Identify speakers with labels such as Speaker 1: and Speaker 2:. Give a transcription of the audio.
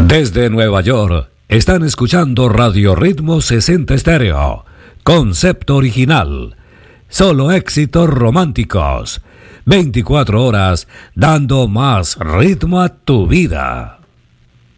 Speaker 1: Desde Nueva York, están escuchando Radio Ritmo 60 Estéreo. Concepto original. Solo éxitos románticos. 24 horas dando más ritmo a tu vida.